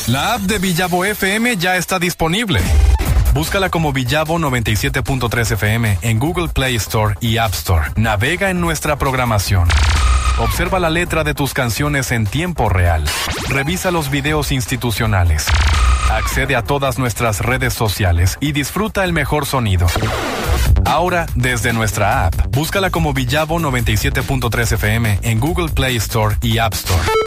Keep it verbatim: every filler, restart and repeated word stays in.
La app de Villavo F M ya está disponible. Búscala como Villavo noventa y siete punto tres F M en Google Play Store y App Store. Navega en nuestra programación. Observa la letra de tus canciones en tiempo real. Revisa los videos institucionales. Accede a todas nuestras redes sociales y disfruta el mejor sonido. Ahora, desde nuestra app, búscala como Villavo noventa y siete punto tres F M en Google Play Store y App Store.